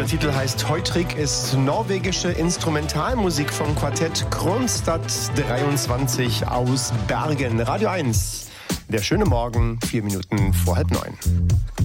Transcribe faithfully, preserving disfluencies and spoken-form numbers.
Dieser Titel heißt Heutrig, ist norwegische Instrumentalmusik vom Quartett Kronstadt dreiundzwanzig aus Bergen. Radio eins, der schöne Morgen, vier Minuten vor halb neun.